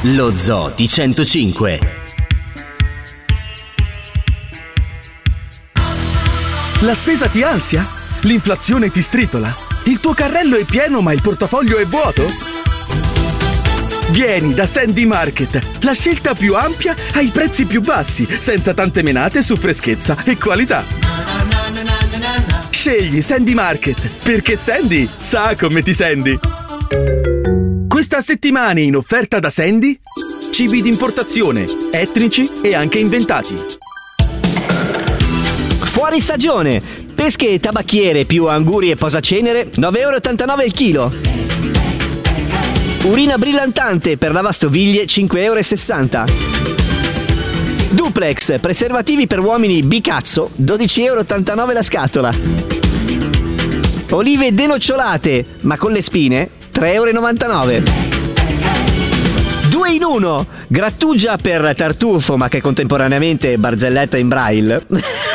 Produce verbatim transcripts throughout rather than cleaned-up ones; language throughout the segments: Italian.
Lo Zoo di centocinque. La spesa ti ansia? L'inflazione ti stritola? Il tuo carrello è pieno ma il portafoglio è vuoto? Vieni da Sandy Market, la scelta più ampia ai prezzi più bassi, senza tante menate su freschezza e qualità. Scegli Sandy Market, perché Sandy sa come ti senti. Questa settimana in offerta da Sandy, cibi d'importazione, etnici e anche inventati. Fuori stagione, pesche e tabacchiere più anguri e posacenere, nove virgola ottantanove euro il chilo. Urina brillantante per lavastoviglie, cinque virgola sessanta euro. Duplex, preservativi per uomini Bicazzo, dodici virgola ottantanove euro la scatola. Olive denocciolate, ma con le spine, tre virgola novantanove euro. Due in uno, grattugia per tartufo, ma che contemporaneamente è barzelletta in braille.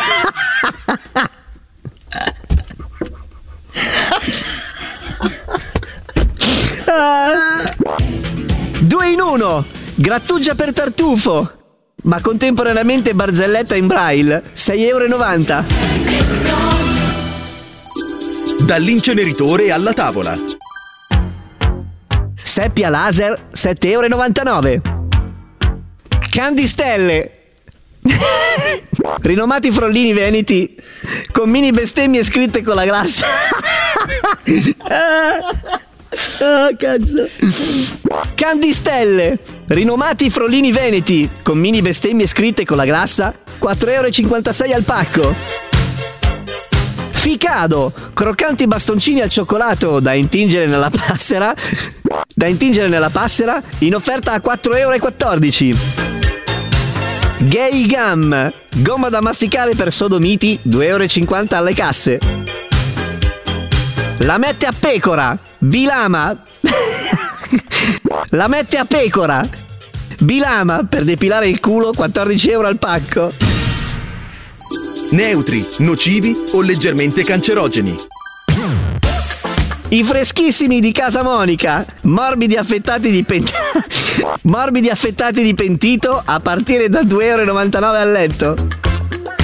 Due in uno, grattugia per tartufo, ma contemporaneamente barzelletta in braille, sei virgola novanta euro. Dall'inceneritore alla tavola. Seppia laser, sette virgola novantanove euro. Candistelle. Rinomati frollini veneti con mini bestemmie scritte con la glassa. Oh, cazzo. Candistelle, rinomati frollini veneti con mini bestemmie scritte con la glassa, quattro virgola cinquantasei euro al pacco. Ficado, croccanti bastoncini al cioccolato da intingere nella passera, da intingere nella passera, in offerta a quattro virgola quattordici euro. Gay Gum, gomma da masticare per sodomiti, due virgola cinquanta euro alle casse. La mette a pecora, Bilama. La mette a pecora, Bilama per depilare il culo, quattordici euro al pacco. Neutri, nocivi o leggermente cancerogeni. I freschissimi di Casa Monica, morbidi affettati di pent- morbidi affettati di pentito a partire da due virgola novantanove euro al letto.